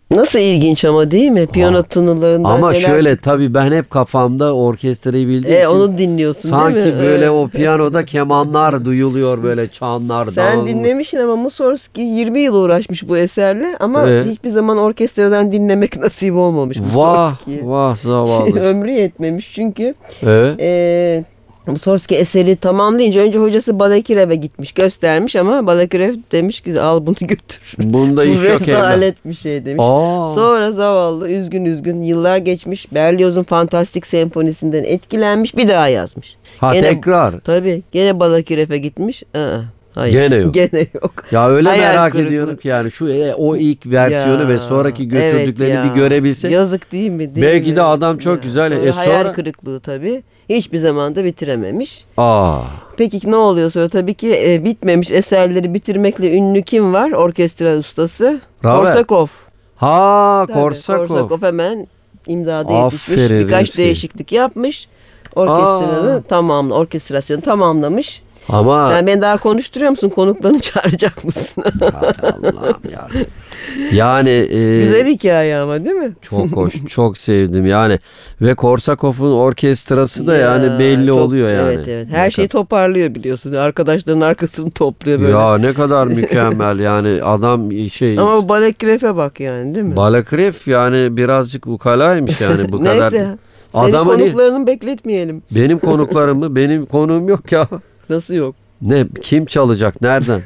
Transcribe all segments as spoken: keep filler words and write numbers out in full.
Nasıl ilginç ama, değil mi? Piyano Aa, tınılarında ama neler... şöyle tabii ben hep kafamda orkestrayı bildiğim E, için onu dinliyorsun sanki değil mi? böyle Evet. o piyanoda kemanlar duyuluyor, böyle çanlar Sen dağılmış. dinlemişsin ama Mussorgsky yirmi yıl uğraşmış bu eserle ama Ee? hiçbir zaman orkestradan dinlemek nasip olmamış Vah Mussorgsky'ye. vah zavallı. Ömrü yetmemiş çünkü. Evet. E, Mussorgsky eseri tamamlayınca önce hocası Balakirev'e gitmiş, göstermiş ama Balakirev demiş ki al bunu götür. Bunda Bu iş yok evlat. rezalet bir şey demiş. Aa. Sonra zavallı üzgün üzgün yıllar geçmiş, Berlioz'un Fantastik Senfonisi'nden etkilenmiş, bir daha yazmış. Ha Gene- tekrar. Tabii gene Balakirev'e gitmiş. Aa, hayır. Gene yok. Gene yok. Ya öyle Hayal merak kırıklığı. ediyorum ki yani şu e, o ilk versiyonu Ya, ve sonraki götürdüklerini evet bir ya. görebilsek. Yazık değil mi? Değil Belki mi? de adam çok güzel. Sonra E, hayal sonra- kırıklığı tabii. Hiçbir zaman da bitirememiş. Aa. Peki ne oluyor sonra? Tabii ki e, bitmemiş eserleri bitirmekle ünlü kim var? Orkestra ustası. Ravel. Korsakov. Ha Tabii, Korsakov. Korsakov hemen imdada yetişmiş. Aferin Birkaç Rimsky. değişiklik yapmış. Orkestranı Aa. tamamla, orkestrasyonu tamamlamış. Ama Sen beni daha konuşturuyor musun? Konuklarını çağıracak mısın? Hay Allah'ım ya. Yani e, Güzel hikaye ama, değil mi? çok hoş, çok sevdim yani ve Korsakov'un orkestrası da Ya, yani belli çok- oluyor yani. Evet evet. Her şeyi toparlıyor biliyorsun. Arkadaşların arkasını topluyor böyle. Ya ne kadar mükemmel yani adam şey Ama bu Balakrev'e bak yani, değil mi? Balakrev yani birazcık ukalaymış yani bu kadar. Neyse. Senin Adamı ni- konuklarını bekletmeyelim. Benim konuklarımı benim konuğum yok ya. Nasıl yok? Ne kim çalacak nereden?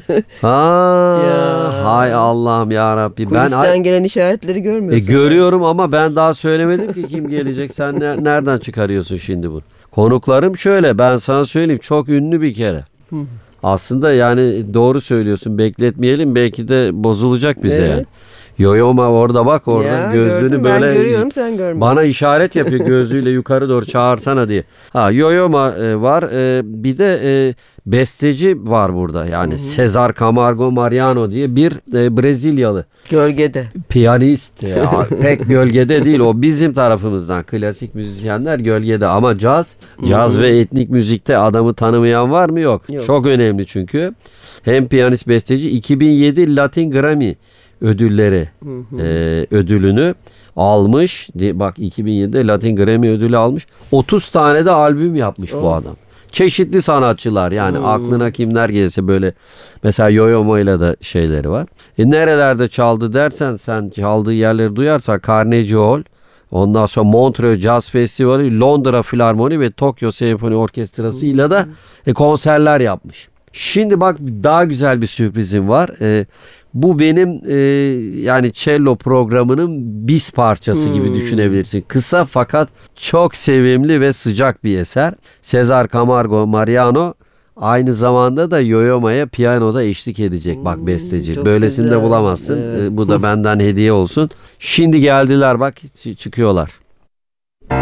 Ha, Ya. hay Allah'ım ya Rabbi. Ben Kulisten gelen işaretleri e, görmüyorsun. görüyorum ama ben daha söylemedim ki kim gelecek. Sen ne- nereden çıkarıyorsun şimdi bunu? Konuklarım şöyle, ben sana söyleyeyim, çok ünlü bir kere. Aslında yani doğru söylüyorsun, bekletmeyelim, belki de bozulacak bize Evet. yani. Yoyoma orada bak, orada Ya, gözlüğünü gördüm, böyle ben görüyorum, sen görmüyorsun. bana işaret yapıyor gözlüğüyle yukarı doğru çağırsana diye. Ha Yoyoma e, var, e, bir de e, besteci var burada yani Cesar Camargo Mariano diye bir e, Brezilyalı Gölgede. piyanist. Ya, pek gölgede değil, o bizim tarafımızdan, klasik müzisyenler gölgede ama caz caz ve etnik müzikte adamı tanımayan var mı? Yok. Yok. Çok önemli çünkü hem piyanist besteci, iki bin yedi Latin Grammy ödülleri e, ödülünü almış. De- Bak iki bin yedide Latin Grammy ödülü almış. otuz tane de albüm yapmış bu adam. Çeşitli sanatçılar yani aklına kimler gelirse böyle, mesela Yoyomo'yla da şeyleri var. E nerelerde çaldı dersen, sen çaldığı yerleri duyarsan Carnegie Hall, ondan sonra Montreux Jazz Festivali, Londra Filarmoni ve Tokyo Senfoni Orkestrası ile de e, konserler yapmış. Şimdi bak daha güzel bir sürprizim var. Ee, bu benim e, yani cello programının bis parçası gibi düşünebilirsin. Kısa fakat çok sevimli ve sıcak bir eser. Cesar Camargo Mariano aynı zamanda da Yoyoma'ya piyanoda eşlik edecek. Bak besteci. çok Böylesini de güzel. bulamazsın. Evet. Ee, bu da benden hediye olsun. Şimdi geldiler bak, ç- çıkıyorlar.